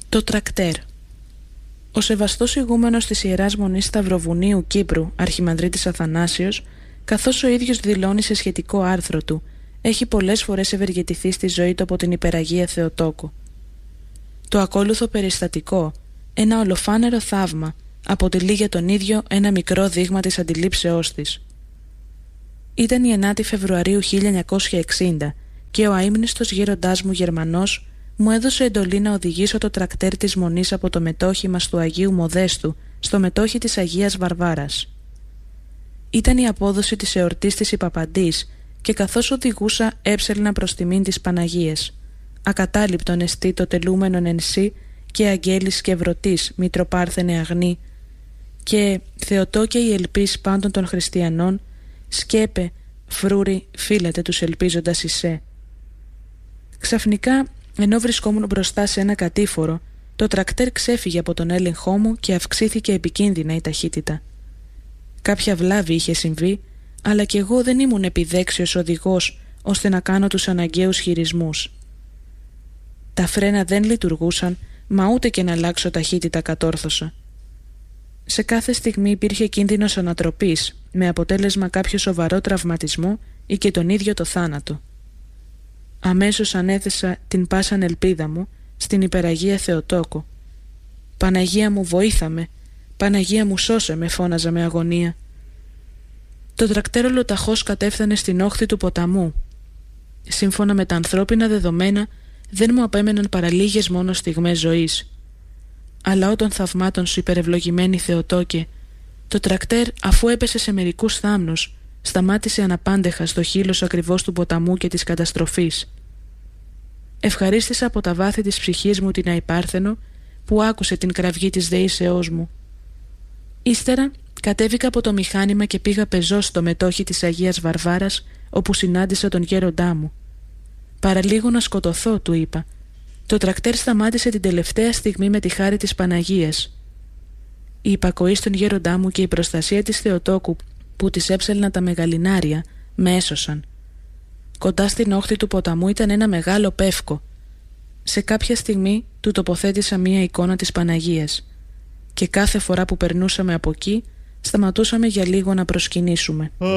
Το τρακτέρ. Ο σεβαστός ηγούμενος της Ιεράς Μονής Σταυροβουνίου Κύπρου, Αρχιμανδρίτης Αθανάσιος, καθώς ο ίδιος δηλώνει σε σχετικό άρθρο του, έχει πολλές φορές ευεργετηθεί στη ζωή του από την Υπεραγία Θεοτόκου. Το ακόλουθο περιστατικό, ένα ολοφάνερο θαύμα, αποτελεί για τον ίδιο ένα μικρό δείγμα της αντιλήψεώς της. Ήταν η 9η Φεβρουαρίου 1960 και ο αείμνηστος γέροντάς μου Γερμανός μου έδωσε εντολή να οδηγήσω το τρακτέρ της Μονής από το μετόχι μας του Αγίου Μοδέστου στο μετόχι της Αγίας Βαρβάρας. Ήταν η απόδοση της εορτής της Ιπαπαντής και καθώς οδηγούσα έψελνα προς τιμήν της Παναγίας. Ακατάληπτον εστί το τελούμενον ενσύ και αγγέλης και ευρωτής Μητροπάρθενε αγνή και Θεοτόκε η ελπίς πάντων των χριστιανών σκέπε φρούρι φύλατε τους ελπίζοντας εισέ. Ξαφνικά, ενώ βρισκόμουν μπροστά σε ένα κατήφορο, το τρακτέρ ξέφυγε από τον έλεγχό μου και αυξήθηκε επικίνδυνα η ταχύτητα. Κάποια βλάβη είχε συμβεί, αλλά κι εγώ δεν ήμουν επιδέξιος οδηγός ώστε να κάνω τους αναγκαίους χειρισμούς. Τα φρένα δεν λειτουργούσαν, μα ούτε και να αλλάξω ταχύτητα κατόρθωσα. Σε κάθε στιγμή υπήρχε κίνδυνος ανατροπής, με αποτέλεσμα κάποιο σοβαρό τραυματισμό ή και τον ίδιο το θάνατο. Αμέσως ανέθεσα την πάσαν ελπίδα μου στην Υπεραγία Θεοτόκο. «Παναγία μου, βοήθαμε! Παναγία μου, σώσε με!» φώναζα με αγωνία. Το τρακτέρ ολοταχώς κατέφθανε στην όχθη του ποταμού. Σύμφωνα με τα ανθρώπινα δεδομένα, δεν μου απέμεναν παρά λίγες μόνο στιγμές ζωής. Αλλά όταν θαυμάτων σου υπερευλογημένη Θεοτόκε, το τρακτέρ, αφού έπεσε σε μερικούς θάμνους, σταμάτησε αναπάντεχα στο χείλος ακριβώς του ποταμού και της καταστροφής. Ευχαρίστησα από τα βάθη της ψυχής μου την αϊπάρθενο που άκουσε την κραυγή της δεήσεώς μου. Ύστερα κατέβηκα από το μηχάνημα και πήγα πεζός στο μετόχι της Αγίας Βαρβάρας, όπου συνάντησα τον γέροντά μου. «Παραλίγο να σκοτωθώ», του είπα. Το τρακτέρ σταμάτησε την τελευταία στιγμή με τη χάρη της Παναγίας. Η υπακοή στον γέροντά μου και η προστασία της Θεοτόκου που της έψελνα τα μεγαλινάρια με έσωσαν. Κοντά στην όχθη του ποταμού ήταν ένα μεγάλο πεύκο. Σε κάποια στιγμή του τοποθέτησα μία εικόνα της Παναγίας και κάθε φορά που περνούσαμε από εκεί σταματούσαμε για λίγο να προσκυνήσουμε.